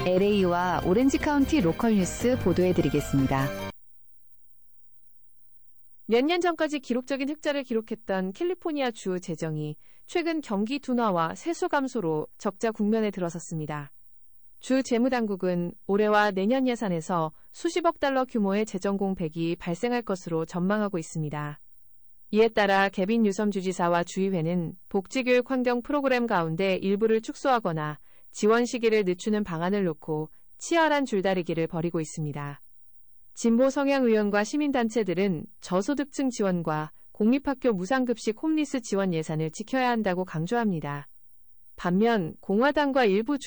LA와 오렌지 카운티 로컬 뉴스 보도해드리겠습니다. 몇 년 전까지 기록적인 흑자를 기록했던 캘리포니아 주 재정이 최근 경기 둔화와 세수 감소로 적자 국면에 들어섰습니다. 주 재무당국은 올해와 내년 예산에서 수십억 달러 규모의 재정 공백이 발생할 것으로 전망하고 있습니다. 이에 따라 개빈 뉴섬 주지사와 주의회는 복지교육 환경 프로그램 가운데 일부를 축소하거나 지원 시기를 늦추는 방안을 놓고 치열한 줄다리기를 벌이고 있습니다. 진보 성향 의원과 시민단체들은 저소득층 지원과 공립학교 무상급식 홈리스 지원 예산을 지켜야 한다고 강조합니다. 반면 공화당과 일부